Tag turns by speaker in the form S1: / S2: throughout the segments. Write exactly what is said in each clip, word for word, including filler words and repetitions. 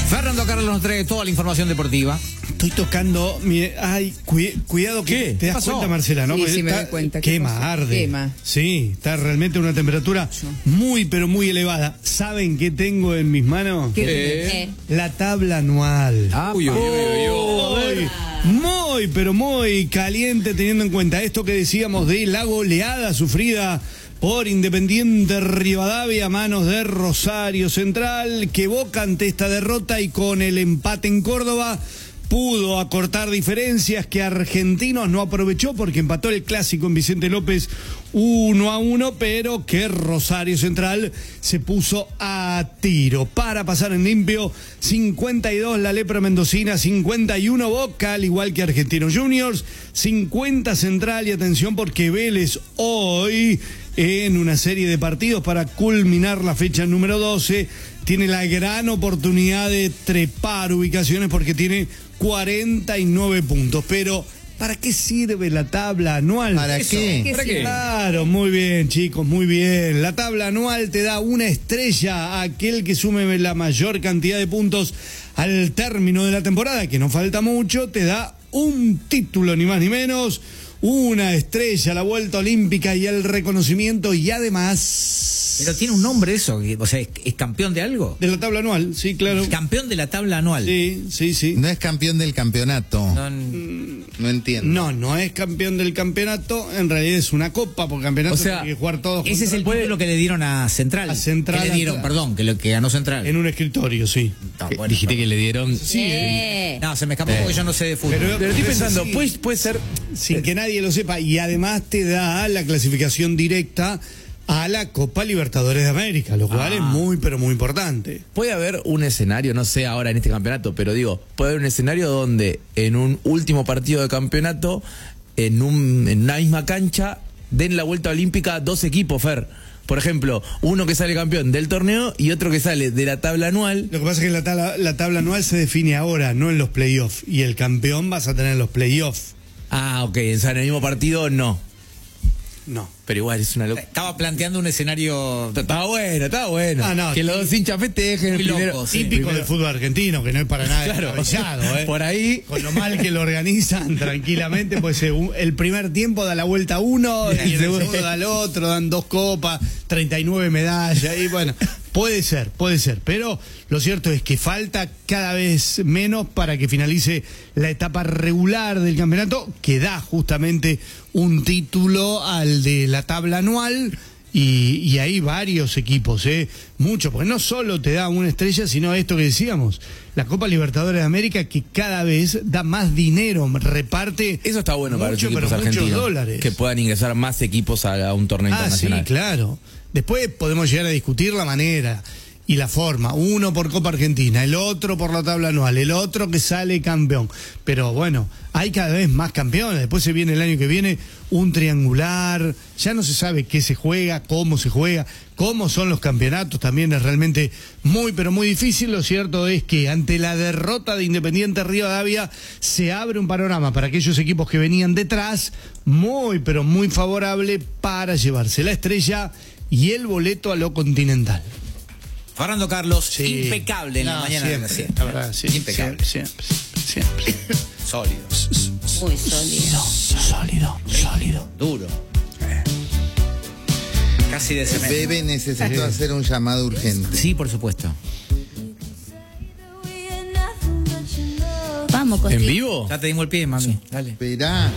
S1: Fernando Carlos nos trae toda la información deportiva.
S2: Estoy tocando, mire, ay, cu cuidado que
S1: ¿Qué?
S2: te das
S1: pasó?
S2: cuenta, Marcela, ¿no?
S3: Sí,
S2: Porque
S3: sí, me
S2: está,
S3: doy cuenta.
S2: Quema,
S3: pasó?
S2: arde.
S3: Quema.
S2: Sí, está realmente una temperatura muy, pero muy elevada. ¿Saben qué tengo en mis manos?
S3: ¿Qué?
S1: Eh.
S2: La tabla anual.
S1: Ah, uy, uy, uy, uy, uy.
S2: Muy, muy, pero muy caliente, teniendo en cuenta esto que decíamos de la goleada sufrida por Independiente Rivadavia a manos de Rosario Central, que Boca ante esta derrota y con el empate en Córdoba pudo acortar diferencias que Argentinos no aprovechó porque empató el clásico en Vicente López uno a uno, pero que Rosario Central se puso a tiro. Para pasar en limpio, cincuenta y dos la Lepra Mendocina, cincuenta y uno Boca, al igual que Argentinos Juniors, cincuenta Central, y atención porque Vélez hoy, en una serie de partidos para culminar la fecha número doce, tiene la gran oportunidad de trepar ubicaciones porque tiene cuarenta y nueve puntos. Pero, ¿para qué sirve la tabla anual?
S4: ¿Para
S1: Eso,
S4: qué?
S1: ¿para qué?
S2: Claro, muy bien, chicos, muy bien. La tabla anual te da una estrella a aquel que sume la mayor cantidad de puntos al término de la temporada, que no falta mucho, te da un título, ni más ni menos, una estrella, la vuelta olímpica y el reconocimiento, y además...
S1: Pero tiene un nombre eso, o sea, ¿es, es campeón de algo?
S2: De la tabla anual, sí, claro.
S1: Campeón de la tabla anual.
S2: Sí, sí, sí.
S4: No es campeón del campeonato.
S1: No,
S4: No entiendo.
S2: No, no es campeón del campeonato, en realidad es una copa, por campeonato
S5: O sea,
S2: tiene que jugar todos
S1: ese es el
S2: contra-
S1: título que le dieron a Central.
S2: A Central,
S1: Que le dieron,
S2: a-
S1: perdón, que lo que ganó Central.
S2: en un escritorio, sí.
S1: No,
S5: Eh,
S1: bueno,
S5: Dijiste
S1: perdón.
S5: que le dieron.
S2: Sí,
S3: Eh.
S1: No, se me escapó porque yo no sé de fútbol.
S2: Pero-
S5: Pero estoy
S2: Pero eso
S5: pensando,
S2: sí.
S5: puede, puede ser.
S2: sin que nadie lo sepa, y además te da la clasificación directa a la Copa Libertadores de América, lo cual
S1: Ah.
S2: es muy, pero muy importante.
S5: Puede haber un escenario, no sé ahora en este campeonato, pero digo, puede haber un escenario donde en un último partido de campeonato, en, un, en una misma cancha, den la vuelta olímpica dos equipos, Fer. Por ejemplo, uno que sale campeón del torneo y otro que sale de la tabla anual.
S2: Lo que pasa es que la tabla, la tabla anual se define ahora, no en los playoffs, y el campeón vas a tener en los playoffs.
S5: Ah, ok, o sea, en el mismo partido no.
S2: No.
S5: Pero igual es una locura.
S1: Estaba planteando un escenario...
S5: Estaba bueno, estaba bueno.
S2: Ah, no,
S5: que los dos hinchas festejen
S1: muy
S5: primero.
S1: loco, sí.
S2: Típico
S5: primero-
S2: del fútbol argentino, que no es para nada
S5: Claro.
S2: descabellado, ¿eh?
S5: Por ahí.
S2: Con lo mal que lo organizan tranquilamente, pues eh, un- el primer tiempo da la vuelta a uno, y el segundo da al otro, dan dos copas, treinta y nueve medallas, y bueno, puede ser, puede ser, pero lo cierto es que falta cada vez menos para que finalice la etapa regular del campeonato, que da justamente un título al de la tabla anual. Y, y hay varios equipos, ¿eh? Muchos, porque no solo te da una estrella, sino esto que decíamos, la Copa Libertadores de América, que cada vez da más dinero, reparte.
S5: Eso está bueno para los
S2: mucho,
S5: equipos
S2: pero muchos
S5: argentinos.
S2: dólares.
S5: Que puedan ingresar más equipos a, a un torneo
S2: Ah,
S5: internacional.
S2: sí, claro. Después podemos llegar a discutir la manera y la forma. Uno por Copa Argentina, el otro por la tabla anual, el otro que sale campeón. Pero bueno, hay cada vez más campeones. Después se viene el año que viene un triangular. Ya no se sabe qué se juega, cómo se juega, cómo son los campeonatos. También es realmente muy, pero muy difícil. Lo cierto es que ante la derrota de Independiente Rivadavia se abre un panorama para aquellos equipos que venían detrás, muy, pero muy favorable para llevarse la estrella y el boleto a lo continental.
S1: Fernando Carlos,
S2: Sí.
S1: impecable en la
S2: No,
S1: mañana de la
S2: siempre,
S1: siete.
S2: la verdad, sí,
S1: Impecable.
S2: Siempre, siempre, siempre.
S1: Sólido.
S3: Muy sólido.
S2: Sólido, sólido.
S1: Duro. Casi de cemento.
S4: Bebe, necesito hacer un llamado urgente.
S1: Sí, por supuesto.
S3: Vamos,
S5: ¿En
S3: Costilla.
S5: vivo?
S1: Ya te dimos el pie, mami. Dale.
S4: Esperá.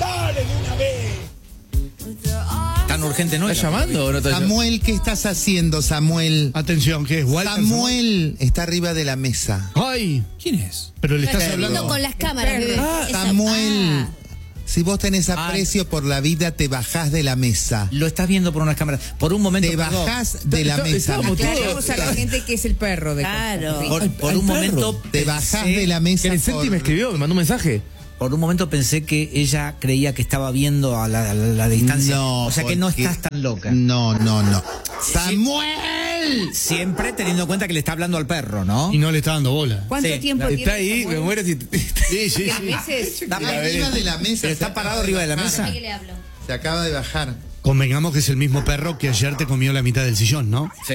S1: Tan urgente no es.
S5: ¿Estás llamando o no estás llamando?
S4: Samuel, ¿qué estás haciendo, Samuel?
S2: Atención, ¿qué es? Walter
S4: Samuel está arriba de la mesa.
S2: Ay,
S1: ¿Quién es?
S2: pero le estás
S4: Perro.
S2: hablando.
S3: con las cámaras, bebé.
S4: Ah,
S3: Esa-
S4: Samuel,
S3: ah.
S4: si vos tenés aprecio por la vida, te bajás de la mesa.
S1: Lo estás viendo por unas cámaras. Por un momento.
S4: Te
S1: perdón.
S4: bajás de la
S5: Está-
S4: mesa.
S5: estábamos todos-
S3: Aclaremos a la gente que es el perro de
S6: Claro.
S3: Costa.
S1: Por, por
S5: Al
S1: un
S5: perro.
S1: momento.
S4: Te bajás
S1: pensé-
S4: de la mesa.
S5: Que el Celti
S4: por-
S5: me escribió, me mandó un mensaje.
S1: Por un momento pensé que ella creía que estaba viendo a la, a la- la distancia.
S4: No,
S1: o sea que no
S4: porque-
S1: estás tan loca.
S4: No, no, no. ¡Samuel!
S1: Siempre teniendo en cuenta que le está hablando al perro, ¿no?
S2: Y no le está dando bola.
S3: ¿Cuánto
S1: Sí,
S3: tiempo tiene?
S5: Está ahí,
S3: Samuel?
S5: me muero si...
S2: Sí, sí, sí.
S3: ¿Diez meses?
S1: Está
S4: Arriba de la mesa.
S1: Pero está
S4: se
S1: parado
S4: acaba
S1: arriba de la
S4: bajar.
S1: mesa.
S3: ¿Qué le hablo?
S4: Se acaba de bajar.
S2: Convengamos que es el mismo perro que ayer te comió la mitad del sillón, ¿no?
S1: Sí.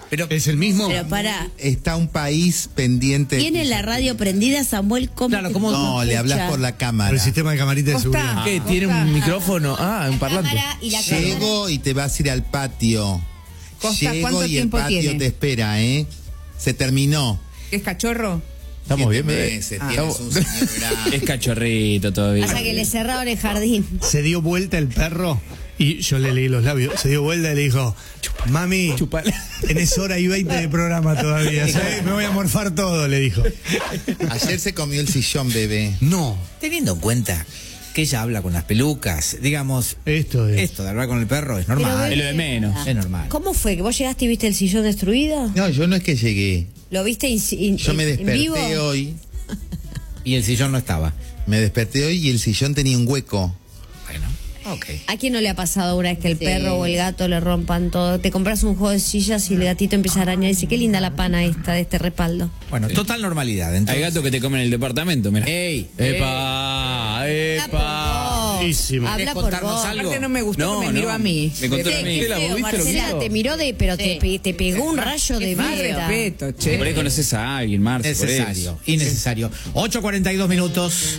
S1: Pero
S2: ¿Es el mismo?
S6: Pero para,
S4: Está un país pendiente.
S6: tiene la radio prendida, Samuel, ¿cómo
S1: Claro,
S6: te
S1: ¿cómo-
S4: No, le hablas
S6: escucha?
S4: por la cámara.
S2: Por el sistema de camarita de
S3: Costa.
S2: seguridad.
S5: ¿Qué? ¿Tiene un micrófono? Ah, un parlante.
S6: Cámara y la cámara.
S4: Llego y te vas a ir al patio.
S3: Costa,
S4: Llego
S3: ¿cuánto
S4: y el
S3: tiempo
S4: patio
S3: tiene?
S4: te espera, ¿eh? Se terminó.
S3: ¿Es cachorro?
S5: Estamos bien,
S4: Siete
S5: bebé.
S4: meses,
S3: Ah.
S4: tienes un señor grande.
S7: Es cachorrito todavía.
S6: Pasa que le cerraron el jardín.
S2: Se dio vuelta el perro y yo le leí los labios. Se dio vuelta y le dijo, mami,
S5: Chupala.
S2: tenés hora y veinte de programa todavía. ¿sabes? Me voy a morfar todo, le dijo.
S4: Ayer se comió el sillón, bebé.
S2: No,
S1: teniendo en cuenta que ella habla con las pelucas, digamos,
S2: esto es.
S1: esto de hablar con el perro es normal.
S7: Es lo de menos.
S1: Es normal.
S6: ¿Cómo fue? ¿Que vos llegaste y viste el sillón destruido?
S4: No, yo no es que llegué.
S6: ¿Lo viste in- in-
S4: Yo me
S6: en vivo?
S4: desperté hoy.
S1: Y el sillón no estaba.
S4: Me desperté hoy y el sillón tenía un hueco.
S1: Bueno, ok.
S6: ¿A quién no le ha pasado una vez que el perro o el gato le rompan todo? Te compras un juego de sillas y el gatito empieza a arañar y dice, qué linda la pana esta de este respaldo.
S1: Bueno, total normalidad.
S7: Hay
S1: Entonces,
S7: gatos que te comen el departamento, mira.
S1: ¡Ey!
S5: ¡Epa! ¡Epa!
S2: Buenísimo.
S6: Habla
S1: ¿Querés
S6: por
S1: contarnos
S6: vos.
S1: algo?
S3: Aparte no me gustó
S7: No,
S3: que me
S7: no.
S3: miró a mí.
S7: Me contó
S3: Qué
S7: a mí.
S6: Qué
S5: ¿La
S6: feo,
S5: viste lo que
S6: Marcela,
S5: hizo?
S6: te miró de, pero te,
S3: Sí.
S6: pe- te pegó un rayo de
S3: Más
S6: vida.
S3: respeto, che.
S7: Por ahí conoces a alguien, Marce. por eso.
S1: Necesario, innecesario. ocho cuarenta y dos minutos.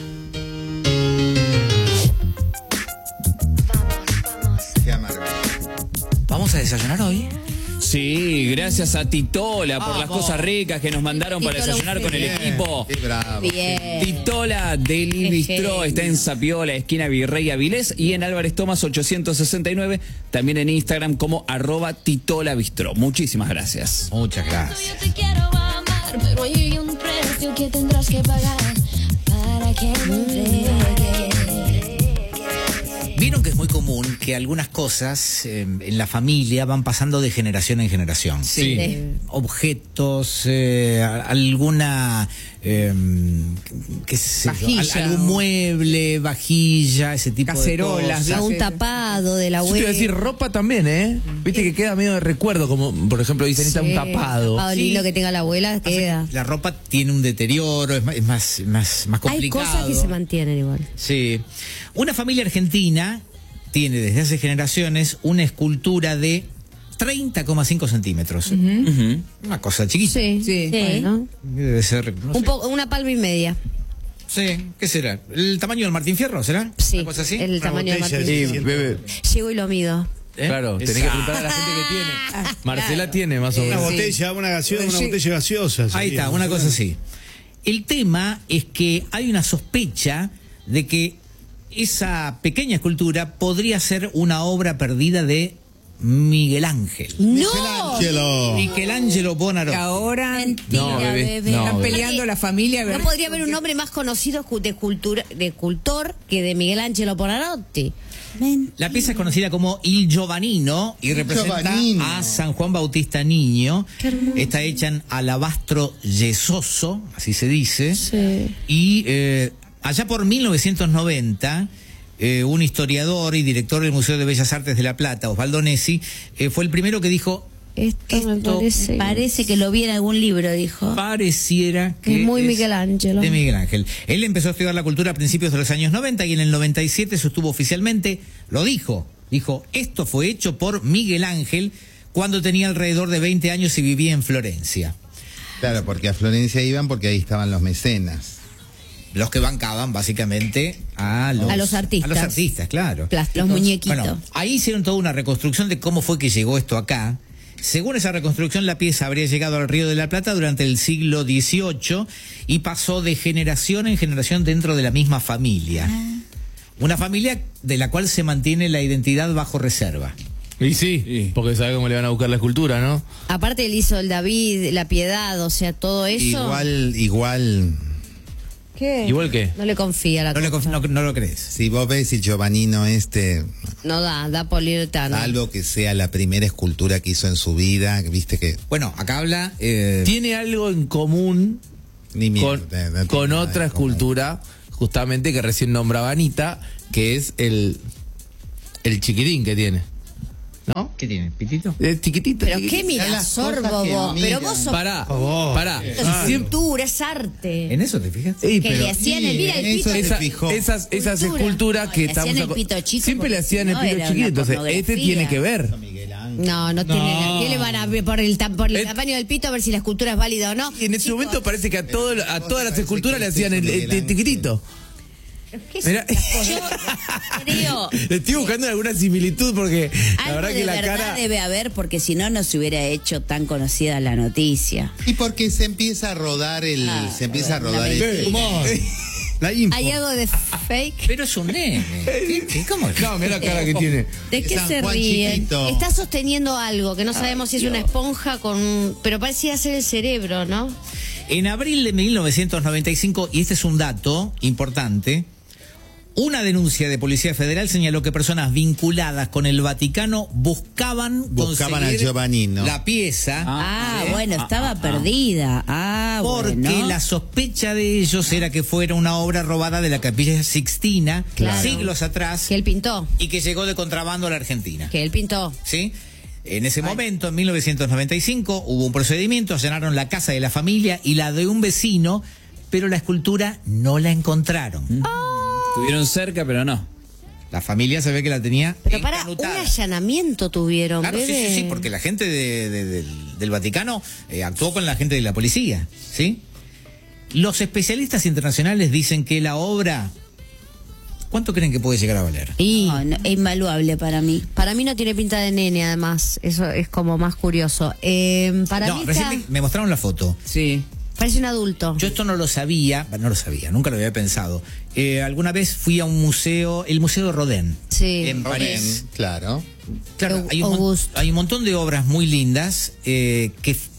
S4: Qué amargo.
S1: ¿Vamos a desayunar hoy?
S7: Sí, gracias a Titola por las
S1: Vamos.
S7: cosas ricas que nos mandaron para
S6: Titola,
S7: desayunar con el
S6: bien.
S7: equipo.
S4: Qué bravo.
S6: Bien.
S7: Titola del
S6: Qué
S7: Bistró
S6: genio.
S7: está en Sapiola, esquina Virrey Avilés, y en Álvarez Tomás ochocientos sesenta y nueve, también en Instagram como arroba Titola Bistró. Muchísimas gracias.
S1: Muchas gracias.
S8: Yo te quiero amar, pero hay un precio que tendrás que pagar para que me entregues.
S1: Vieron que es muy común que algunas cosas eh, en la familia van pasando de generación en generación.
S7: Sí.
S6: Sí.
S1: Objetos, eh, a- alguna, eh, qué sé yo,
S3: Vajilla.
S1: al- algún mueble, vajilla, ese tipo
S3: Cacerolas,
S1: de
S6: A
S1: cosas.
S6: un tapado de la
S5: Yo te iba
S6: abuela.
S5: a decir ropa también, ¿eh? Viste que queda medio de recuerdo, como por ejemplo dicen, necesita un tapado.
S6: tapado lindo que tenga la abuela, queda.
S1: La ropa tiene un deterioro, es más, es más, más, más
S6: Hay
S1: complicado.
S6: cosas que se mantienen igual.
S1: Sí. Una familia argentina tiene desde hace generaciones una escultura de treinta coma cinco centímetros.
S7: Ujú.
S1: Una cosa chiquita.
S6: Sí,
S3: Sí.
S6: Bueno.
S1: Debe ser. no
S6: Un
S1: sé.
S6: poco, una palma y media.
S1: Sí, ¿qué será? ¿El tamaño del Martín Fierro será?
S6: Sí.
S1: ¿Una cosa así?
S6: El tamaño de
S2: botella
S6: Martín.
S2: de-
S5: Sí, bebé.
S6: Llego y lo mido.
S1: ¿Eh?
S5: Claro, tenés que preguntar a la gente que tiene. Marcela tiene más o
S2: Una
S5: menos.
S2: botella, una gaseosa, una
S3: Sí.
S2: botella gaseosa.
S1: Ahí
S2: sería.
S1: está, una cosa así. El tema es que hay una sospecha de que esa pequeña escultura podría ser una obra perdida de Miguel Ángel.
S6: ¡No!
S4: Michelangelo.
S1: Michelangelo
S3: Y
S1: Buonarroti.
S3: ahora
S6: Mentira,
S5: No, bebé,
S6: bebé.
S5: no,
S3: están
S5: bebé.
S3: peleando la familia. a ver-
S6: No podría haber un nombre más conocido cu- de, cultura, de cultor que de Miguel Ángelo Buonarroti.
S1: La pieza es conocida como Il Giovannino y representa
S4: Giovannino.
S1: a San Juan Bautista Niño. Está hecha en alabastro yesoso, así se dice.
S6: Sí.
S1: Y eh, allá por mil novecientos noventa, eh, un historiador y director del Museo de Bellas Artes de La Plata, Osvaldo Nessi, eh, fue el primero que dijo,
S6: Esto, me
S1: Esto
S6: parece. Parece que lo vi en algún libro, dijo.
S1: pareciera que
S6: Es muy Miguel Ángelo.
S1: de Miguel Ángel. Él empezó a estudiar la cultura a principios de los años noventa y en el noventa y siete sostuvo oficialmente, lo dijo, dijo, esto fue hecho por Miguel Ángel cuando tenía alrededor de veinte años y vivía en Florencia.
S4: Claro, porque a Florencia iban porque ahí estaban los mecenas.
S1: Los que bancaban básicamente a los,
S6: A los artistas.
S1: A los artistas, claro.
S6: Plásticos. Los muñequitos.
S1: Bueno, ahí hicieron toda una reconstrucción de cómo fue que llegó esto acá. Según esa reconstrucción, la pieza habría llegado al Río de la Plata durante el siglo dieciocho y pasó de generación en generación dentro de la misma familia. Una familia de la cual se mantiene la identidad bajo reserva.
S5: Y sí,
S7: Sí.
S5: porque sabe cómo le van a buscar la escultura, ¿no?
S6: Aparte él hizo el David, la Piedad, o sea, todo eso.
S4: Igual, igual,
S6: ¿Qué?
S5: ¿Igual qué?
S6: No le confía la
S1: No, le
S6: cosa.
S1: conf- no- no lo crees.
S4: si vos ves el Giovannino este,
S6: No da, da poliuretano.
S4: salvo que sea la primera escultura que hizo en su vida, viste que
S1: Bueno, acá habla... eh,
S5: Tiene algo en común
S4: ni
S5: con,
S4: mierda, no tiene
S5: con
S4: nada
S5: otra
S4: en común.
S5: escultura, justamente que recién nombraba Anita, que es el, el chiquitín que tiene. ¿No?
S1: ¿Qué tiene? ¿Pitito?
S5: Es chiquitito.
S6: Pero
S5: chiquitito.
S6: qué mira,
S4: las
S6: sorbo
S4: cosas que
S6: vos.
S4: miran.
S6: Pero vos sos
S5: Pará,
S2: favor.
S5: pará.
S6: es
S5: Siempre-
S6: cultura, es arte.
S1: ¿En eso te fijas?
S5: Ey,
S6: Que
S5: pero-
S6: le hacían el,
S4: sí,
S6: mira el
S4: en
S6: pito.
S4: eso
S5: Esa-
S4: se fijó.
S5: esas, esas
S6: Cultura.
S5: esculturas
S6: No,
S5: que
S6: le hacían
S5: estamos
S6: el
S5: aco-
S6: pito chico
S5: siempre le
S6: porque
S5: hacían
S6: si
S5: el
S6: no
S5: pito
S6: era
S5: chiquito,
S6: una
S5: entonces este
S6: pornografía.
S5: tiene que ver.
S4: Miguel Ángel.
S6: No, no tiene. ¿Qué le van a ver por el, ta- por el
S5: Eh,
S6: tamaño del pito a ver si la escultura es válida o no?
S5: Y en ese
S6: Chicos,
S5: momento parece que a, todo, a todas las
S4: parece
S5: esculturas
S4: que
S5: le
S4: es
S5: hacían el,
S4: eso,
S5: el,
S4: Miguel
S5: el tiquitito.
S6: ¿qué es
S5: Mira.
S6: esta cosa?
S9: Creo.
S5: Le estoy buscando alguna similitud porque la
S9: Algo
S5: verdad
S9: de
S5: que la
S9: verdad
S5: cara.
S9: debe haber porque si no no se hubiera hecho tan conocida la noticia.
S4: Y porque se empieza a rodar el.
S9: Ah,
S4: se empieza a
S9: la
S4: rodar el.
S9: mentira.
S2: La info.
S6: ¿Hay algo de fake?
S1: Pero es un nene. ¿Qué- qué- ¿Cómo?
S5: No, mira la cara que tiene.
S6: ¿De qué
S4: San
S6: se
S4: Juan
S6: ríen?
S4: chiquito.
S6: Está sosteniendo algo que no sabemos si es una esponja con. Pero parecía ser el cerebro, ¿no?
S1: En abril de mil novecientos noventa y cinco, y este es un dato importante, una denuncia de Policía Federal señaló que personas vinculadas con el Vaticano buscaban,
S4: Buscaban
S1: conseguir
S4: a Giovannino.
S1: la pieza
S9: Ah,
S1: ¿eh?
S9: bueno, estaba perdida. Ah,
S1: porque
S9: bueno.
S1: la sospecha de ellos era que fuera una obra robada de la Capilla Sixtina
S6: Claro.
S1: siglos atrás
S6: Que él pintó.
S1: y que llegó de contrabando a la Argentina.
S6: Que él pintó.
S1: ¿Sí? En ese momento, en mil novecientos noventa y cinco, hubo un procedimiento, allanaron la casa de la familia y la de un vecino, pero la escultura no la encontraron.
S7: Estuvieron cerca, pero no.
S1: La familia se ve que la tenía
S6: Pero para un
S1: encanutada.
S6: allanamiento tuvieron,
S1: Claro, sí,
S6: bebé.
S1: sí, sí, porque la gente de- de- del, del Vaticano eh, actuó con la gente de la policía, ¿sí? Los especialistas internacionales dicen que la obra, ¿cuánto creen que puede llegar a valer?
S6: Y
S9: No, no, es invaluable para mí.
S6: para mí no tiene pinta de nene, además. Eso es como más curioso. Eh, para
S1: No,
S6: mí
S1: recién
S6: está-
S1: me- me mostraron la foto.
S7: Sí.
S6: parece un adulto.
S1: Yo esto no lo sabía, no lo sabía, nunca lo había pensado. Eh, alguna vez fui a un museo, el Museo de Rodin,
S6: Sí.
S1: en París.
S4: Rodin, claro.
S1: Claro,
S6: Au-
S1: hay un, mon-
S6: Auguste.
S1: hay un montón de obras muy lindas eh, que f-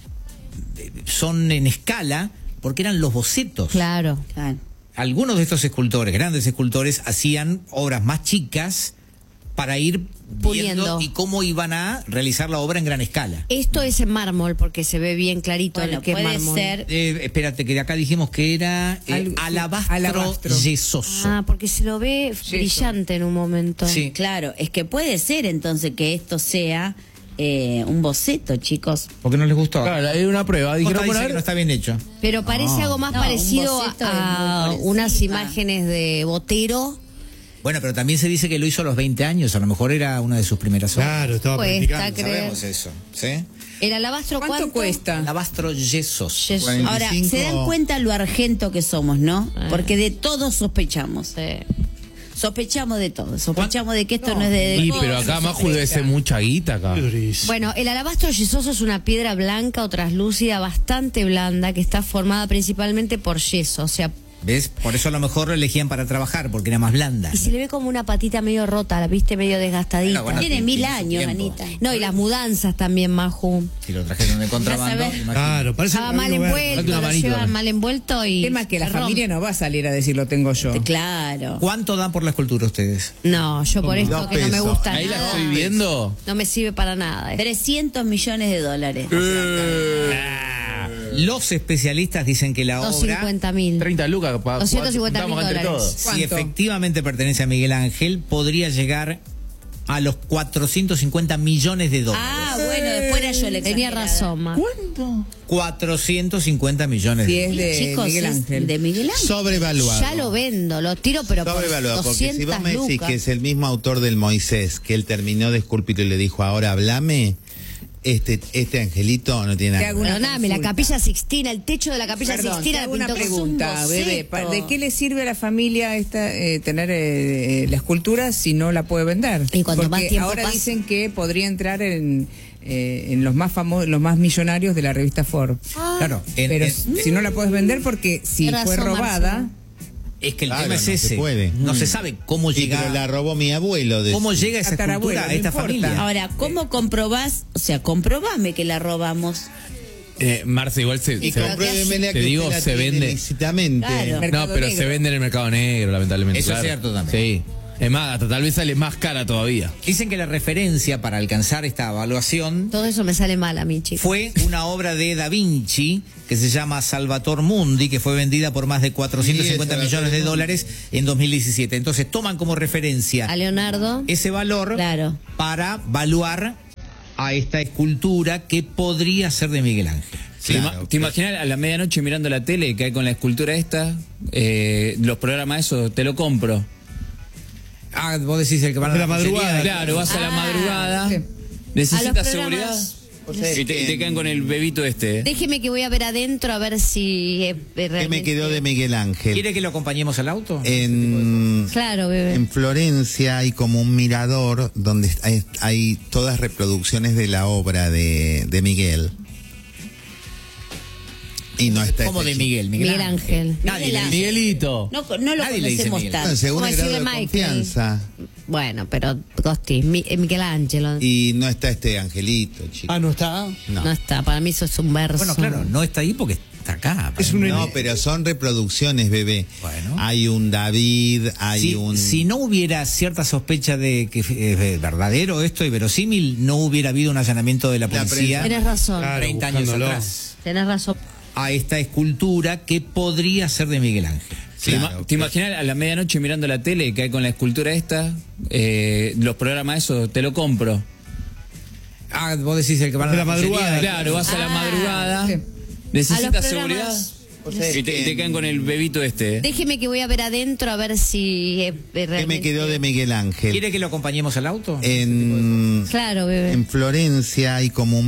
S1: son en escala porque eran los bocetos.
S6: Claro.
S9: Claro.
S1: Algunos de estos escultores, grandes escultores, hacían obras más chicas para ir
S6: Puliendo.
S1: viendo y cómo iban a realizar la obra en gran escala.
S6: Esto es en mármol porque se ve bien clarito
S9: Bueno,
S6: el que es
S9: puede
S6: mármol.
S9: ser.
S1: Eh, espérate, que de acá dijimos que era eh,
S3: Algo- sí,
S1: alabastro,
S3: alabastro.
S1: yesoso.
S6: Ah, porque se lo ve brillante en un momento.
S1: Sí.
S9: Claro, es que puede ser entonces que esto sea eh, un boceto, chicos.
S1: ¿Por qué no les gustó?
S5: Claro, hay una prueba.
S1: Costa
S5: Dijeron,
S1: dice
S5: bueno, a
S1: que
S5: ver,
S1: no está bien hecho.
S6: Pero parece algo más
S9: No, un
S6: parecido
S9: boceto
S6: a,
S9: es muy parecido.
S6: unas imágenes de Botero.
S1: Bueno, pero también se dice que lo hizo a los veinte años, a lo mejor era una de sus primeras obras.
S2: Claro, estaba
S6: Cuesta
S2: practicando.
S6: creer.
S1: Sabemos eso, ¿sí?
S6: El alabastro,
S3: ¿Cuánto,
S6: ¿cuánto,
S3: cuesta?
S1: Alabastro yesoso.
S6: Yeso.
S4: Cuarenta.
S9: Ahora,
S4: veinticinco.
S9: se dan cuenta lo argento que somos, ¿no?
S6: Ah.
S9: Porque de todo sospechamos.
S6: Sí.
S9: Sospechamos de todo. Sospechamos de que esto no, es de...
S5: Sí,
S9: de-
S5: pero acá Maju debe ser mucha guita acá.
S6: Bueno, el alabastro yesoso es una piedra blanca o traslúcida bastante blanda que está formada principalmente por yeso, o sea,
S1: ¿Ves? Por eso a lo mejor lo elegían para trabajar, porque era más blanda.
S6: y se le ve como una patita medio rota, la viste medio desgastadita.
S1: Bueno, bueno,
S9: Tiene
S1: tiene
S9: mil
S1: su
S9: años,
S1: tiempo.
S9: Anita.
S6: No, y las mudanzas también, Maju.
S1: Si lo trajeron de contrabando,
S9: Vas a ver.
S1: imagínate.
S2: Claro, parece
S6: Estaba
S2: que
S6: mal
S2: algo verde.
S6: envuelto,
S5: Falta una
S6: lo
S5: manito,
S6: llevan
S5: ¿eh?
S6: mal envuelto y...
S3: El tema es que la
S6: se rompe.
S3: familia no va a salir a decir lo tengo yo.
S9: Claro.
S1: ¿Cuánto dan por la escultura ustedes?
S6: No, yo por esto
S4: Dos
S6: que no me
S4: pesos.
S6: gusta
S5: Ahí la
S6: nada,
S5: estoy viendo.
S6: no me sirve para nada.
S9: trescientos millones de dólares.
S1: Los especialistas dicen que la obra,
S6: doscientos cincuenta mil.
S5: treinta lucas para
S6: doscientos cincuenta mil
S5: juntamos entre
S6: dólares.
S5: todos.
S1: si
S3: ¿Cuánto?
S1: efectivamente pertenece a Miguel Ángel, podría llegar a los cuatrocientos cincuenta millones de dólares.
S9: Ah, bueno, después era yo le
S6: Tenía razón, Ma.
S1: cuatrocientos cincuenta millones
S3: Si
S1: de
S3: es
S1: dólares.
S3: de
S9: Chicos,
S3: Miguel
S9: es
S3: Ángel.
S9: de Miguel Ángel.
S4: Sobrevaluado.
S6: Ya lo vendo, lo tiro, pero por
S4: Sobrevaluado, porque si
S6: doscientas
S4: vos me decís
S6: lucas.
S4: que es el mismo autor del Moisés, que él terminó de esculpir y le dijo, ahora hablame, este, este angelito no tiene
S3: Te
S4: nada.
S3: hago una
S6: Perdóname, la
S3: consulta.
S6: capilla Sixtina, el techo de la capilla
S3: Perdón, te
S6: Sixtina la
S3: hago una
S6: pintó con
S3: pregunta,
S6: un
S3: bebé.
S6: boceto.
S3: Pa- ¿De qué le sirve a la familia esta eh, tener eh, la escultura si no la puede vender?
S6: Y cuanto
S3: Porque
S6: más tiempo
S3: ahora
S6: pasa-
S3: dicen que podría entrar en, eh, en los más famosos, los más millonarios de la revista Forbes.
S1: Claro, en-
S3: Pero
S1: en-
S3: si no la puedes vender porque si
S6: Tienes
S3: fue
S6: razón,
S3: robada,
S6: Marcelo.
S1: es que el
S4: Claro,
S1: tema es
S4: no se
S1: ese.
S4: puede.
S1: No
S4: Mm.
S1: se sabe cómo
S4: Sí,
S1: llega,
S4: pero la robó mi abuelo. de-
S1: cómo llega esa
S3: Tatarabuelo,
S1: escultura a
S3: no
S1: esta
S3: importa.
S1: familia.
S9: Ahora, ¿cómo comprobás? O sea, comprobame que la robamos.
S5: Eh, Marce, igual se,
S4: Y
S5: se-
S4: compruébemela
S5: te
S4: que
S5: digo,
S4: usted la
S5: se
S4: tiene
S5: vende.
S4: lícitamente.
S9: Claro.
S3: Mercado
S5: No, pero
S3: negro.
S5: se vende en el mercado negro, lamentablemente.
S1: Eso es
S5: claro.
S1: cierto también.
S5: Sí. Es más, hasta tal vez sale más cara todavía.
S1: Dicen que la referencia para alcanzar esta evaluación
S6: Todo eso me sale mal a mí, chicos.
S1: fue una obra de Da Vinci que se llama Salvator Mundi, que fue vendida por más de cuatrocientos cincuenta
S4: Sí,
S1: millones de
S4: Salvator
S1: dólares en dos mil diecisiete. Entonces toman como referencia
S6: A Leonardo.
S1: ese valor
S9: Claro.
S1: para valuar a esta escultura que podría ser de Miguel Ángel.
S7: ¿Te, ima-
S4: Claro,
S7: te imaginas a la medianoche mirando la tele que hay con la escultura esta? Eh, los programas esos, te lo compro.
S1: Ah, vos decís el que van a
S2: De
S1: la
S2: la madrugada.
S1: joyería.
S7: Claro, vas a la
S6: Ah,
S7: madrugada
S3: sí.
S7: ¿Necesitas
S6: A los
S7: seguridad?
S6: programas.
S7: Y te, y te quedan con el bebito este. ¿eh?
S6: Déjeme que voy a ver adentro a ver si eh,
S4: ¿Qué
S6: realmente...
S4: me quedó de Miguel Ángel?
S1: ¿Quiere que lo acompañemos al auto?
S4: En,
S6: Claro, bebé.
S4: en Florencia hay como un mirador donde hay, hay todas reproducciones de la obra de, de Miguel. Y no está
S1: ¿Cómo
S4: este
S1: de
S4: chico.
S1: Miguel?
S6: Miguel Ángel.
S1: Nadie
S9: Miguel
S1: le
S9: Ángel.
S1: dice.
S5: Miguelito.
S9: No, no lo
S1: Nadie le dice
S9: conocemos
S1: Miguel.
S9: tanto.
S4: No, según
S6: Como
S4: el grado de
S6: decirle Michael.
S4: confianza.
S6: Bueno, pero Costi, Mi- eh, Miguel Ángelo.
S4: Y no está este angelito, chico.
S2: Ah, ¿no está?
S4: No.
S6: No está, para mí eso es un verso.
S1: Bueno, claro, no está ahí porque está acá.
S2: Es un
S4: No, pero son reproducciones, bebé.
S1: Bueno.
S4: Hay un David, hay
S1: Si,
S4: un...
S1: si no hubiera cierta sospecha de que es verdadero esto y verosímil, no hubiera habido un allanamiento de la
S4: La
S1: policía
S6: Tenés razón.
S2: Claro,
S1: treinta años
S2: buscándolo.
S1: atrás
S6: Tenés razón.
S1: a esta escultura que podría ser de Miguel Ángel.
S7: ¿Te ima-
S4: Claro,
S7: ¿Te imaginas a la medianoche mirando la tele que hay con la escultura esta? Eh, los programas esos, te lo compro.
S1: Ah, vos decís el que van a
S2: De la
S1: joyería.
S2: madrugada.
S7: Claro, vas a la
S6: Ah,
S7: madrugada.
S3: sí.
S6: A
S7: ¿Necesitas
S6: los
S7: seguridad?
S6: programas.
S7: Y te, y te quedan con el bebito este. ¿eh?
S6: Déjeme que voy a ver adentro a ver si eh,
S4: ¿Qué
S6: realmente...
S4: me quedó de Miguel Ángel?
S1: ¿Quiere que lo acompañemos al auto?
S4: En,
S6: Claro, bebé.
S4: en Florencia hay como un